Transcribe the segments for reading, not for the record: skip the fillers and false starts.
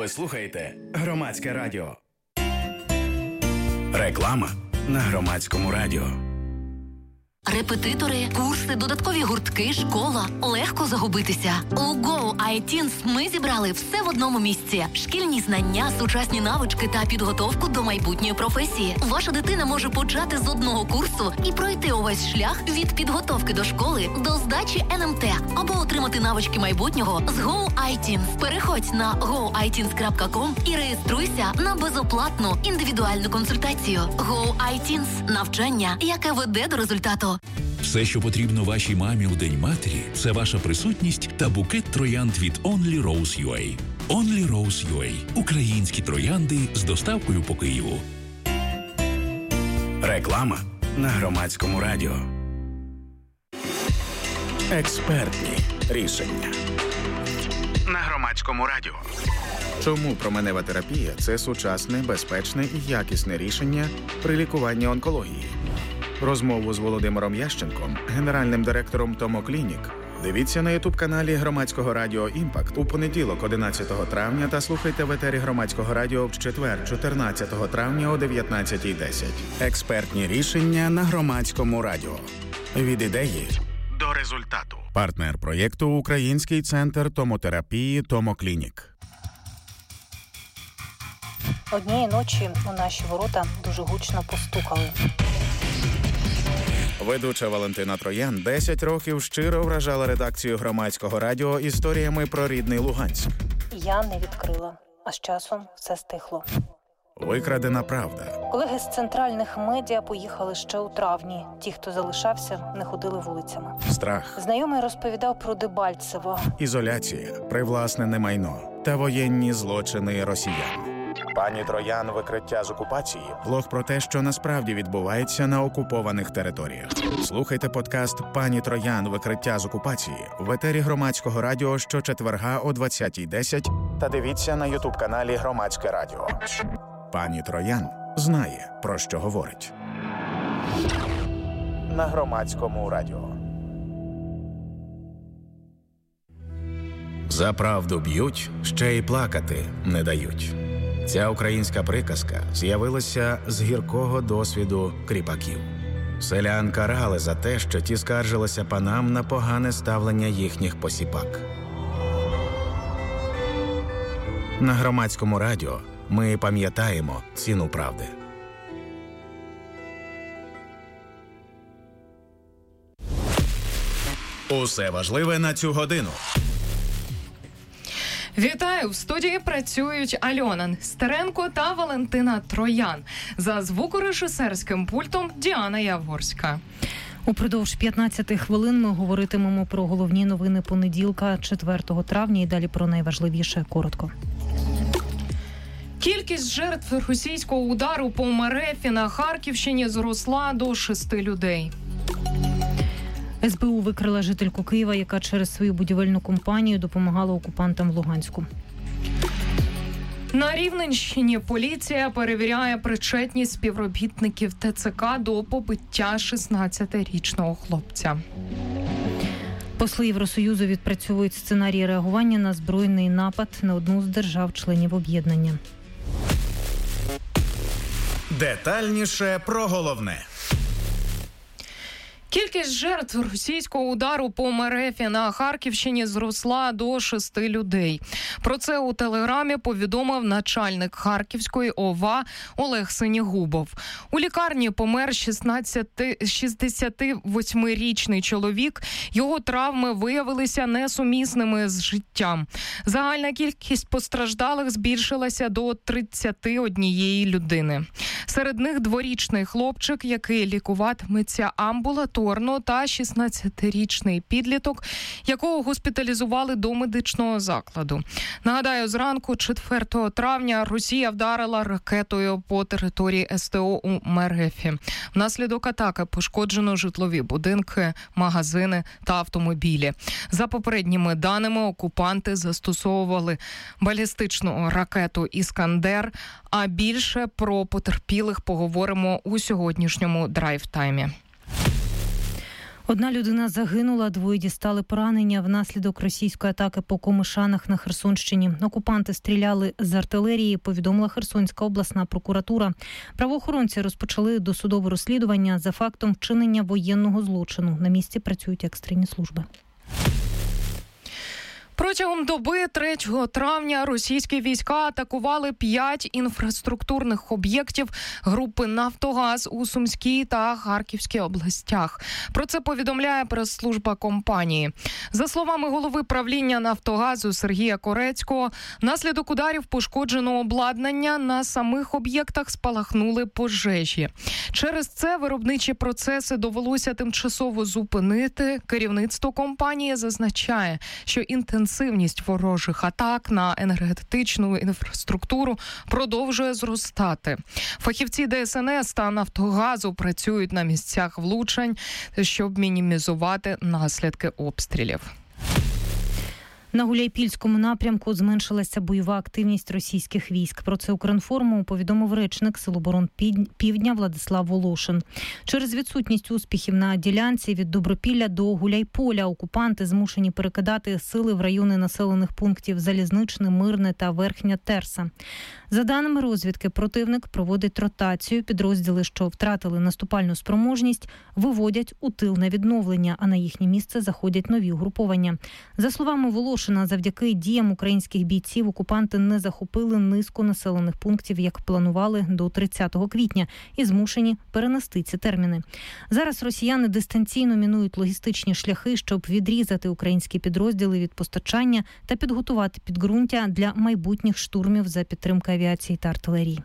слухаєте Громадське радіо. Реклама на Громадському радіо. Репетитори, курси, додаткові гуртки, школа. Легко загубитися. У Go iTeens ми зібрали все в одному місці. Шкільні знання, сучасні навички та підготовку до майбутньої професії. Ваша дитина може почати з одного курсу і пройти увесь шлях від підготовки до школи до здачі НМТ або отримати навички майбутнього з Go iTeens. Переходь на goiteens.com і реєструйся на безоплатну індивідуальну консультацію. Go iTeens – навчання, яке веде до результату. Все, що потрібно вашій мамі у День матері, це ваша присутність та букет троянд від Only Rose UA. Only Rose UA – українські троянди з доставкою по Києву. Реклама на Громадському радіо. Експертні рішення на Громадському радіо. Чому променева терапія – це сучасне, безпечне і якісне рішення при лікуванні онкології? Розмову з Володимиром Ященком, генеральним директором Томо Клінік, дивіться на ютуб-каналі Громадського радіо «Імпакт» у понеділок 11 травня та слухайте в етері Громадського радіо в четвер 14 травня о 19:10. Експертні рішення на Громадському радіо. Від ідеї до результату. Партнер проєкту – Український центр томотерапії «Томо Клінік». Однієї ночі у наші ворота дуже гучно постукали. Ведуча Валентина Троян 10 років щиро вражала редакцію Громадського радіо історіями про рідний Луганськ. Я не відкрила, а з часом все стихло. Викрадена правда. Колеги з центральних медіа поїхали ще у травні. Ті, хто залишався, не ходили вулицями. Страх. Знайомий розповідав про Дебальцево. Ізоляція, привласнене майно та воєнні злочини росіян. Пані Троян «Викриття з окупації» – блог про те, що насправді відбувається на окупованих територіях. Слухайте подкаст «Пані Троян. Викриття з окупації» в етері Громадського радіо щочетверга о 20:10 та дивіться на ютуб-каналі Громадське радіо. Пані Троян знає, про що говорить. На Громадському радіо. За правду б'ють, ще й плакати не дають. Ця українська приказка з'явилася з гіркого досвіду кріпаків. Селян карали за те, що ті скаржилися панам на погане ставлення їхніх посіпак. На Громадському радіо ми пам'ятаємо ціну правди. Усе важливе на цю годину. Вітаю! В студії працюють Альона Нестеренко та Валентина Троян. За звукорежисерським пультом Діана Яворська. Упродовж 15 хвилин ми говоритимемо про головні новини понеділка, 4 травня, і далі про найважливіше коротко. Кількість жертв російського удару по МРФ на Харківщині зросла до 6 людей. СБУ викрила жительку Києва, яка через свою будівельну компанію допомагала окупантам в Луганську. На Рівненщині поліція перевіряє причетність співробітників ТЦК до побиття 16-річного хлопця. Посли Євросоюзу відпрацьовують сценарії реагування на збройний напад на одну з держав-членів об'єднання. Детальніше про головне. Кількість жертв російського удару по МРФ на Харківщині зросла до 6 людей. Про це у Телеграмі повідомив начальник Харківської ОВА Олег Синігубов. У лікарні помер 68-річний чоловік. Його травми виявилися несумісними з життям. Загальна кількість постраждалих збільшилася до 31 людини. Серед них дворічний хлопчик, який лікуватиметься амбулаторно, та 16-річний підліток, якого госпіталізували до медичного закладу. Нагадаю, зранку 4 травня Росія вдарила ракетою по території СТО у МРФ. Внаслідок атаки пошкоджено житлові будинки, магазини та автомобілі. За попередніми даними, окупанти застосовували балістичну ракету «Іскандер», а більше про потерпілих поговоримо у сьогоднішньому драйв-таймі. Одна людина загинула, двоє дістали поранення внаслідок російської атаки по Комишанах на Херсонщині. Окупанти стріляли з артилерії, повідомила Херсонська обласна прокуратура. Правоохоронці розпочали досудове розслідування за фактом вчинення воєнного злочину. На місці працюють екстрені служби. Протягом доби 3 травня російські війська атакували 5 інфраструктурних об'єктів групи «Нафтогаз» у Сумській та Харківській областях. Про це повідомляє прес-служба компанії. За словами голови правління «Нафтогазу» Сергія Корецького, внаслідок ударів пошкоджено обладнання, на самих об'єктах спалахнули пожежі. Через це виробничі процеси довелося тимчасово зупинити. Керівництво компанії зазначає, що інтенсивність ворожих атак на енергетичну інфраструктуру продовжує зростати. Фахівці ДСНС та «Нафтогазу» працюють на місцях влучань, щоб мінімізувати наслідки обстрілів. На Гуляйпільському напрямку зменшилася бойова активність російських військ. Про це Укрінформу повідомив речник Сил оборони Півдня Владислав Волошин. Через відсутність успіхів на ділянці від Добропілля до Гуляйполя окупанти змушені перекидати сили в райони населених пунктів Залізничне, Мирне та Верхня Терса. За даними розвідки, противник проводить ротацію. Підрозділи, що втратили наступальну спроможність, виводять у тил на відновлення, а на їхнє місце заходять нові угруповання. За словами Волошина, завдяки діям українських бійців окупанти не захопили низку населених пунктів, як планували до 30 квітня, і змушені перенести ці терміни. Зараз росіяни дистанційно мінують логістичні шляхи, щоб відрізати українські підрозділи від постачання та підготувати підґрунтя для майбутніх штурмів за підтримки авіації та артилерії.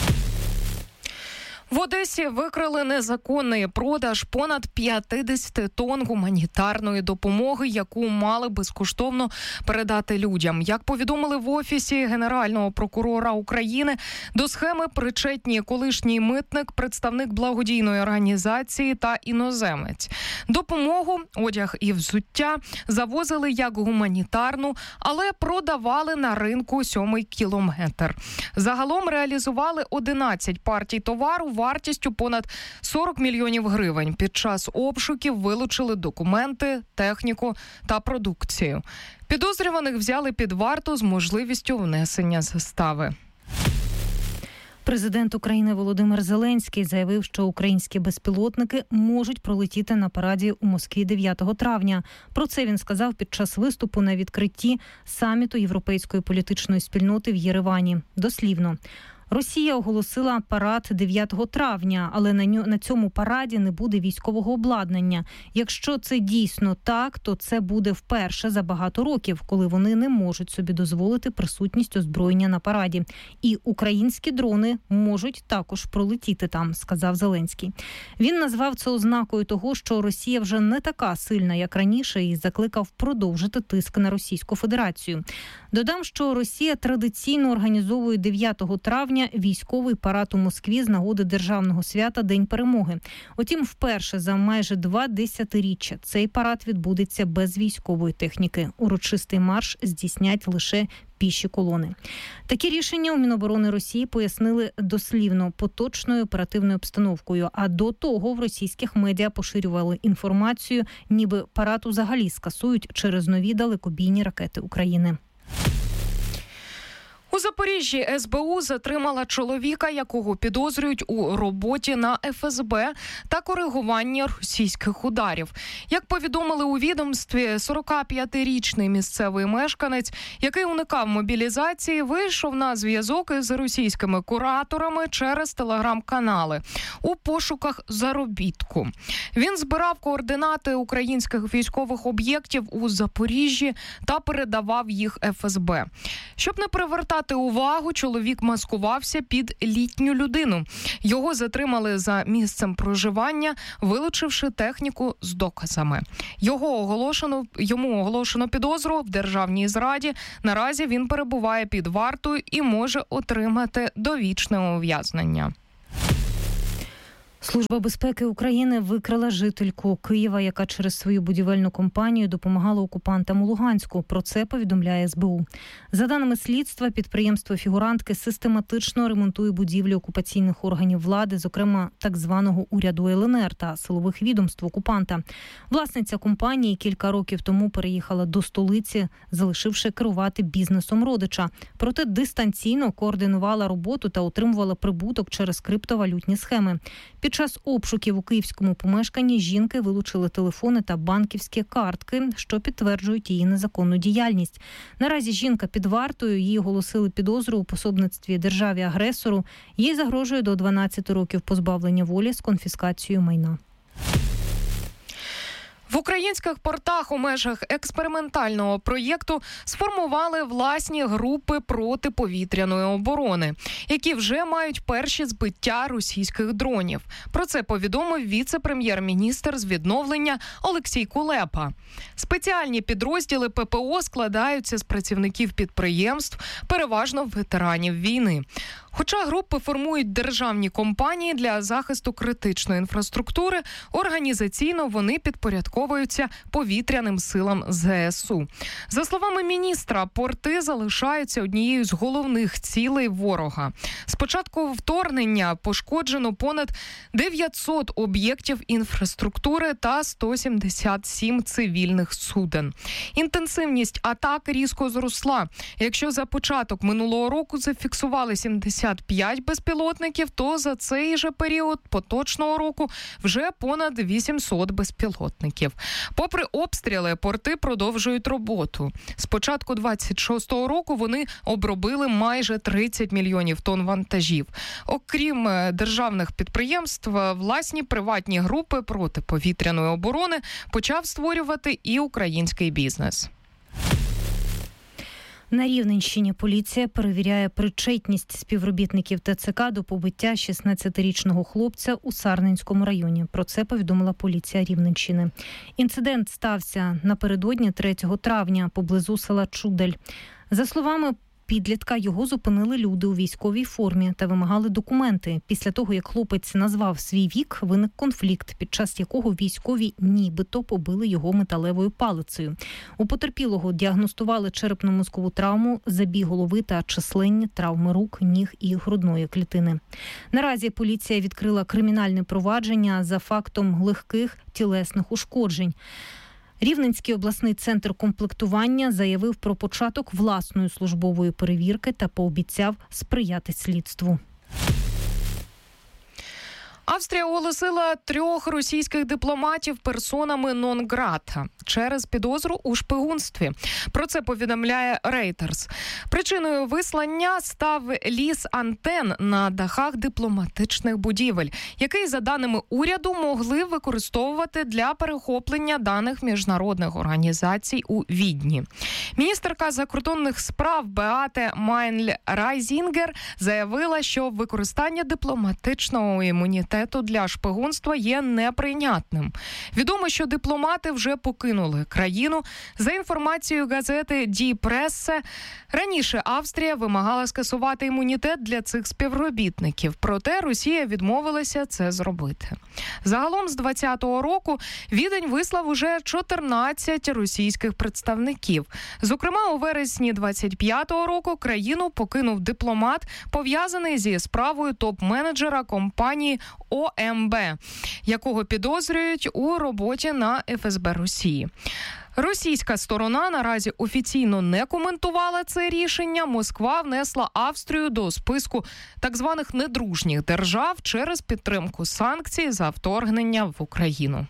В Одесі викрили незаконний продаж понад 50 тонн гуманітарної допомоги, яку мали безкоштовно передати людям. Як повідомили в Офісі Генерального прокурора України, до схеми причетні колишній митник, представник благодійної організації та іноземець. Допомогу, одяг і взуття завозили як гуманітарну, але продавали на ринку 7-й кілометр. Загалом реалізували 11 партій товару вартістю понад 40 мільйонів гривень. Під час обшуків вилучили документи, техніку та продукцію. Підозрюваних взяли під варту з можливістю внесення застави. Президент України Володимир Зеленський заявив, що українські безпілотники можуть пролетіти на параді у Москві 9 травня. Про це він сказав під час виступу на відкритті саміту Європейської політичної спільноти в Єревані. Дослівно. Росія оголосила парад 9 травня, але на цьому параді не буде військового обладнання. Якщо це дійсно так, то це буде вперше за багато років, коли вони не можуть собі дозволити присутність озброєння на параді. І українські дрони можуть також пролетіти там, сказав Зеленський. Він назвав це ознакою того, що Росія вже не така сильна, як раніше, і закликав продовжити тиск на Російську Федерацію. Додам, що Росія традиційно організовує 9 травня військовий парад у Москві з нагоди державного свята День Перемоги. Утім, вперше за майже 2 десятиріччя цей парад відбудеться без військової техніки. Урочистий марш здійснять лише піші колони. Такі рішення у Міноборони Росії пояснили дослівно поточною оперативною обстановкою, а до того в російських медіа поширювали інформацію, ніби парад взагалі скасують через нові далекобійні ракети України. У Запоріжжі СБУ затримала чоловіка, якого підозрюють у роботі на ФСБ та коригуванні російських ударів. Як повідомили у відомстві, 45-річний місцевий мешканець, який уникав мобілізації, вийшов на зв'язок із російськими кураторами через телеграм-канали у пошуках заробітку. Він збирав координати українських військових об'єктів у Запоріжжі та передавав їх ФСБ. Щоб не привертати увагу, чоловік маскувався під літню людину. Його затримали за місцем проживання, вилучивши техніку з доказами. Йому оголошено підозру в державній зраді. Наразі він перебуває під вартою і може отримати довічне ув'язнення. Служба безпеки України викрила жительку Києва, яка через свою будівельну компанію допомагала окупантам у Луганську. Про це повідомляє СБУ. За даними слідства, підприємство фігурантки систематично ремонтує будівлі окупаційних органів влади, зокрема так званого уряду ЛНР та силових відомств окупанта. Власниця компанії кілька років тому переїхала до столиці, залишивши керувати бізнесом родича. Проте дистанційно координувала роботу та отримувала прибуток через криптовалютні схеми. Під час обшуків у київському помешканні жінки вилучили телефони та банківські картки, що підтверджують її незаконну діяльність. Наразі жінка під вартою, їй оголосили підозру у пособництві державі-агресору. Їй загрожує до 12 років позбавлення волі з конфіскацією майна. В українських портах у межах експериментального проєкту сформували власні групи протиповітряної оборони, які вже мають перші збиття російських дронів. Про це повідомив віце-прем'єр-міністр з відновлення Олексій Кулепа. Спеціальні підрозділи ППО складаються з працівників підприємств, переважно ветеранів війни. Хоча групи формують державні компанії для захисту критичної інфраструктури, організаційно вони підпорядковуються повітряним силам ЗСУ. За словами міністра, порти залишаються однією з головних цілей ворога. З початку вторгнення пошкоджено понад 900 об'єктів інфраструктури та 177 цивільних суден. Інтенсивність атак різко зросла. Якщо за початок минулого року зафіксували 75 безпілотників, то за цей же період поточного року вже понад 800 безпілотників. Попри обстріли, порти продовжують роботу. З початку 26-го року вони обробили майже 30 мільйонів тонн вантажів. Окрім державних підприємств, власні приватні групи протиповітряної оборони почав створювати і український бізнес. На Рівненщині поліція перевіряє причетність співробітників ТЦК до побиття 16-річного хлопця у Сарненському районі. Про це повідомила поліція Рівненщини. Інцидент стався напередодні 3 травня поблизу села Чудель. За словами підлітка, його зупинили люди у військовій формі та вимагали документи. Після того, як хлопець назвав свій вік, виник конфлікт, під час якого військові нібито побили його металевою палицею. У потерпілого діагностували черепно-мозкову травму, забій голови та численні травми рук, ніг і грудної клітини. Наразі поліція відкрила кримінальне провадження за фактом легких тілесних ушкоджень. Рівненський обласний центр комплектування заявив про початок власної службової перевірки та пообіцяв сприяти слідству. Австрія оголосила 3 російських дипломатів персонами нон-грата через підозру у шпигунстві. Про це повідомляє Reuters. Причиною вислання став ліс антен на дахах дипломатичних будівель, який, за даними уряду, могли використовувати для перехоплення даних міжнародних організацій у Відні. Міністерка закордонних справ Беате Майнль-Райзінгер заявила, що використання дипломатичного імунітету для шпигунства є неприйнятним. Відомо, що дипломати вже покинули країну. За інформацією газети Die Presse, раніше Австрія вимагала скасувати імунітет для цих співробітників, проте Росія відмовилася це зробити. Загалом з 2020 року Відень вислав уже 14 російських представників. Зокрема, у вересні 2025 року країну покинув дипломат, пов'язаний зі справою топ-менеджера компанії ОМБ, якого підозрюють у роботі на ФСБ Росії. Російська сторона наразі офіційно не коментувала це рішення. Москва внесла Австрію до списку так званих недружніх держав через підтримку санкцій за вторгнення в Україну.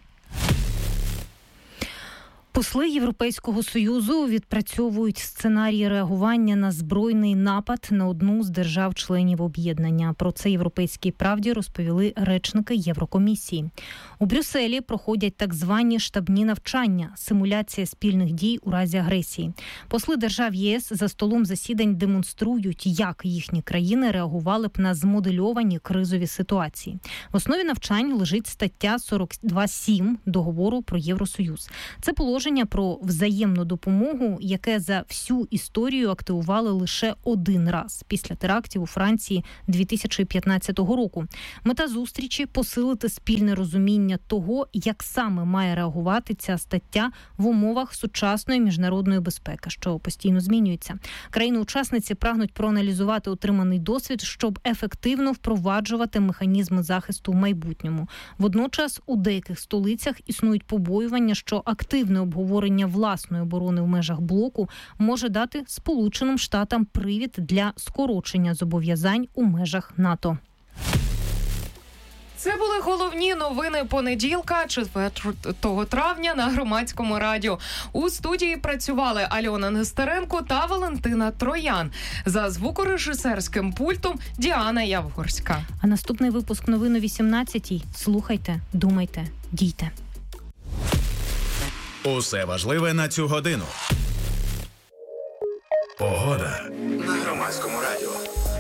Посли Європейського Союзу відпрацьовують сценарії реагування на збройний напад на одну з держав-членів об'єднання. Про це «Європейській правді» розповіли речники Єврокомісії. У Брюсселі проходять так звані штабні навчання – симуляція спільних дій у разі агресії. Посли держав ЄС за столом засідань демонструють, як їхні країни реагували б на змодельовані кризові ситуації. В основі навчань лежить стаття 42.7 Договору про Євросоюз. Це положення положення про взаємну допомогу, яке за всю історію активували лише один раз після терактів у Франції 2015 року. Мета зустрічі – посилити спільне розуміння того, як саме має реагувати ця стаття в умовах сучасної міжнародної безпеки, що постійно змінюється. Країни-учасниці прагнуть проаналізувати отриманий досвід, щоб ефективно впроваджувати механізми захисту в майбутньому. Водночас у деяких столицях існують побоювання, що активне обговорення власної оборони в межах блоку може дати Сполученим Штатам привід для скорочення зобов'язань у межах НАТО. Це були головні новини понеділка, 4 травня на Громадському радіо. У студії працювали Альона Нестеренко та Валентина Троян. За звукорежисерським пультом Діана Явгорська. А наступний випуск новин о 18-й. Слухайте, думайте, дійте. Усе важливе на цю годину. Погода на Громадському радіо.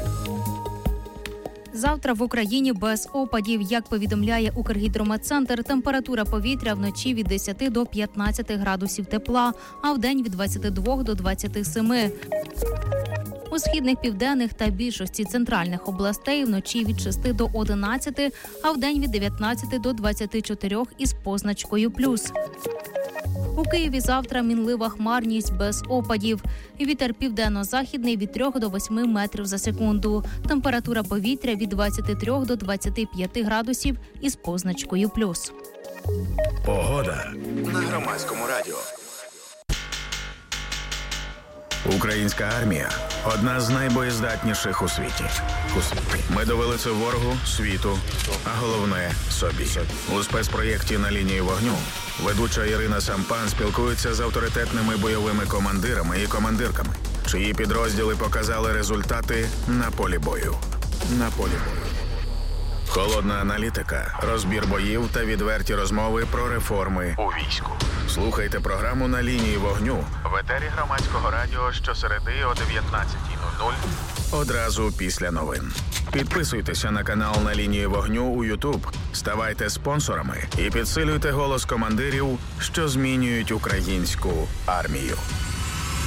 Завтра в Україні без опадів. Як повідомляє Укргідрометцентр, температура повітря вночі від 10 до 15 градусів тепла, а вдень від 22 до 27. У східних, південних та більшості центральних областей вночі від 6 до 11, а вдень від 19 до 24 із позначкою «плюс». У Києві завтра мінлива хмарність без опадів. Вітер південно-західний від 3 до 8 метрів за секунду. Температура повітря від 23 до 25 градусів із позначкою «плюс». Погода на Громадському радіо. Українська армія – одна з найбоєздатніших у світі. Ми довели це ворогу, світу, а головне – собі. У спецпроєкті «На лінії вогню» ведуча Ірина Сампан спілкується з авторитетними бойовими командирами і командирками, чиї підрозділи показали результати на полі бою. Холодна аналітика, розбір боїв та відверті розмови про реформи у війську. Слухайте програму «На лінії вогню» в етері Громадського радіо щосереди о 19:00 одразу після новин. Підписуйтеся на канал «На лінії вогню» у YouTube, ставайте спонсорами і підсилюйте голос командирів, що змінюють українську армію.